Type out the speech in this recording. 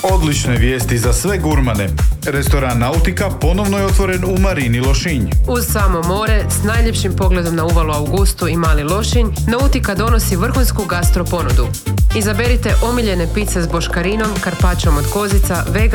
Odlične vijesti za sve gurmane. Restoran Nautika ponovno je otvoren u Marini Lošinj. Uz samo more, s najljepšim pogledom na uvalu Augustu i Mali Lošinj, Nautika donosi vrhunsku gastro ponudu. Izaberite omiljene pice s boškarinom, karpačom od kozica,